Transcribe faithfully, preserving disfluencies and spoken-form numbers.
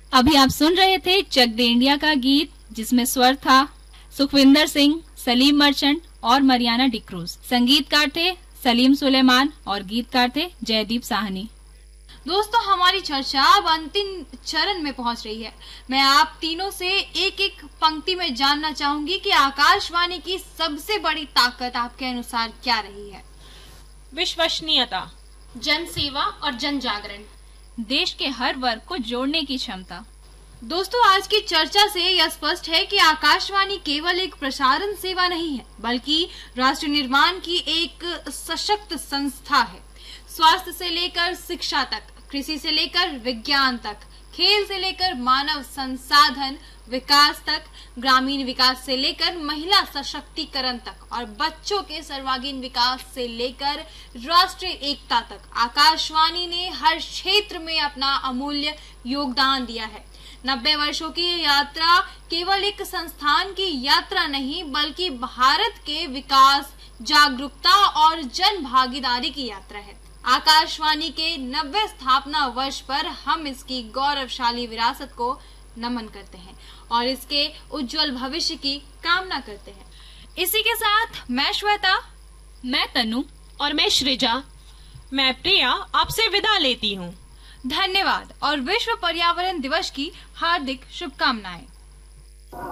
अभी आप सुन रहे थे चक दे इंडिया का गीत, जिसमें स्वर था सुखविंदर सिंह, सलीम मर्चेंट और मरियाना डिक्रूज। संगीतकार थे सलीम सुलेमान और गीतकार थे जयदीप साहनी। दोस्तों, हमारी चर्चा अब अंतिम चरण में पहुंच रही है। मैं आप तीनों से एक एक पंक्ति में जानना चाहूंगी कि आकाशवाणी की सबसे बड़ी ताकत आपके अनुसार क्या रही है? विश्वसनीयता, जन सेवा और जन जागरण, देश के हर वर्ग को जोड़ने की क्षमता। दोस्तों, आज की चर्चा से यह स्पष्ट है कि आकाशवाणी केवल एक प्रसारण सेवा नहीं है, बल्कि राष्ट्र निर्माण की एक सशक्त संस्था है। स्वास्थ्य से लेकर शिक्षा तक, कृषि से लेकर विज्ञान तक, खेल से लेकर मानव संसाधन विकास तक, ग्रामीण विकास से लेकर महिला सशक्तिकरण तक और बच्चों के सर्वांगीण विकास से लेकर राष्ट्रीय एकता तक आकाशवाणी ने हर क्षेत्र में अपना अमूल्य योगदान दिया है। नब्बे वर्षों की यात्रा केवल एक संस्थान की यात्रा नहीं, बल्कि भारत के विकास, जागरूकता और जन भागीदारी की यात्रा है। आकाशवाणी के नब्बे स्थापना वर्ष पर हम इसकी गौरवशाली विरासत को नमन करते हैं और इसके उज्जवल भविष्य की कामना करते हैं। इसी के साथ मैं श्वेता, मैं तनु और मैं श्रीजा, मैं प्रिया आपसे विदा लेती हूँ। धन्यवाद और विश्व पर्यावरण दिवस की हार्दिक शुभकामनाएं।